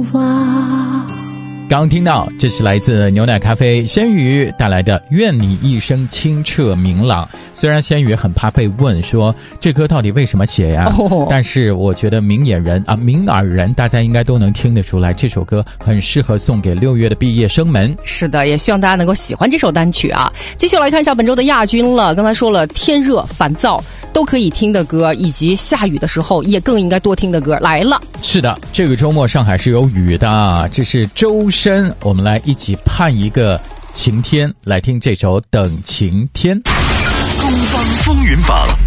望。 刚听到，这是来自牛奶咖啡仙宇带来的《愿你一生清澈明朗》。虽然仙宇很怕被问说这歌到底为什么写呀，但是我觉得明耳人大家应该都能听得出来，这首歌很适合送给6月的毕业生们。 是的，也希望大家能够喜欢这首单曲啊。继续来看一下本周的亚军了。刚才说了天热烦躁都可以听的歌，以及下雨的时候也更应该多听的歌来了。 是的，这个周末上海是有雨的，这是周深，我们来一起盼一个晴天，来听这首《等晴天》。 东方风云榜